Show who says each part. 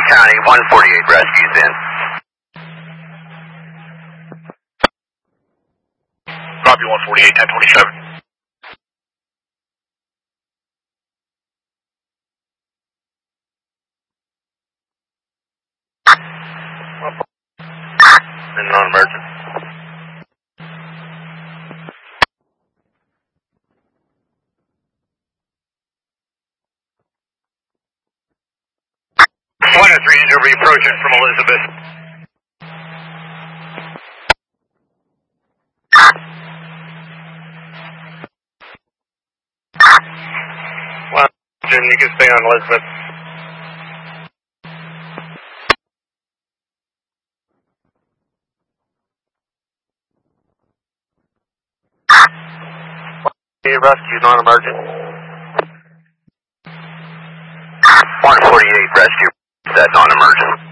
Speaker 1: County, 148 rescues in.
Speaker 2: Copy 148, 1027. And non-emergent. One of three will be approaching from Elizabeth. Well, you can stay on Elizabeth. Rescue, non-emergent.
Speaker 1: 148 rescue, that non-emergent.